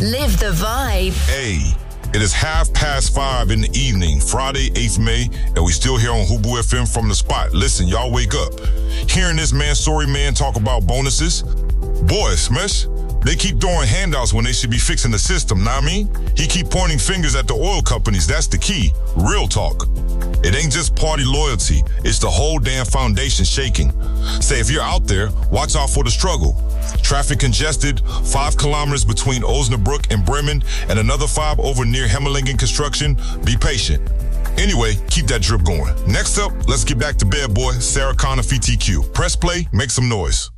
Live the vibe. Hey, it is 5:30 in the evening, Friday, 8th May, and we still here on Hubu FM from the spot. Listen, y'all wake up. Hearing this man, Sorry Man, talk about bonuses. Boy, Smesh, they keep throwing handouts when they should be fixing the system, know what I mean? He keep pointing fingers at the oil companies, that's the key. Real talk. It ain't just party loyalty, it's the whole damn foundation shaking. Say, if you're out there, watch out for the struggle. Traffic congested, 5 kilometers between Osnabrück and Bremen, and another 5 over near Hemmelingen Construction. Be patient. Anyway, keep that drip going. Next up, let's get back to bed, boy. Sarah Connor, FTQ. Press play, make some noise.